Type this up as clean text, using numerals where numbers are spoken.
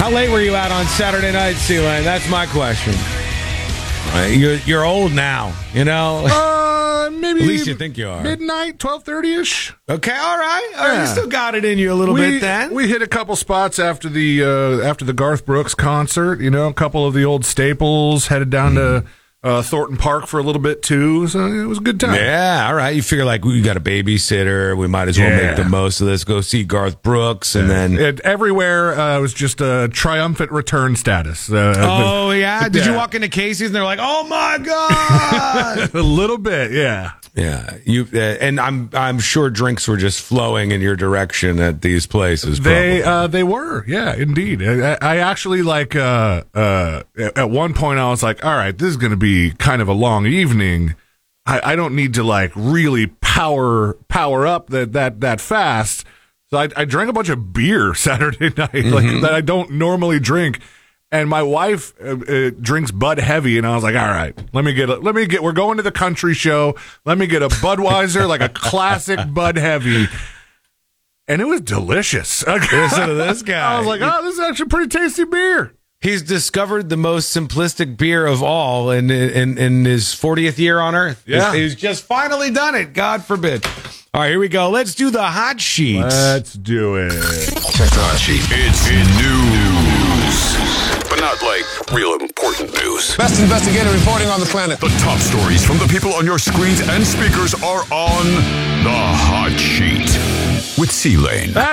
How late were you out on Saturday night, C-Lane? That's my question. You're old now, you know? Maybe at least you think you are. Midnight, 12:30ish. Okay, all right. You still got it in you a little bit then. We hit a couple spots after the Garth Brooks concert, you know, a couple of the old staples, headed down to Thornton Park for a little bit too, so it was a good time. Yeah, all right. You figure like we got a babysitter, we might as well make the most of this. Go see Garth Brooks, and then everywhere was just a triumphant return status. Did you walk into Casey's and they're like, "Oh my god"? A little bit, yeah. Yeah, and I'm sure drinks were just flowing in your direction at these places. They were, yeah, indeed. I actually at one point I was like, all right, this is going to be kind of a long evening. I don't need to like really power up that fast. So I drank a bunch of beer Saturday night, like that I don't normally drink. And my wife drinks Bud Heavy, and I was like, all right, we're going to the country show. Let me get a Budweiser, like a classic Bud Heavy. And it was delicious. Listen to this guy. I was like, oh, this is actually pretty tasty beer. He's discovered the most simplistic beer of all in his 40th year on Earth. Yeah. He's just finally done it. God forbid. All right, here we go. Let's do the hot sheet. Let's do it. Check the hot sheet. It's news. But not like real important news. Best investigative reporting on the planet. The top stories from the people on your screens and speakers are on the hot sheet with C-Lane.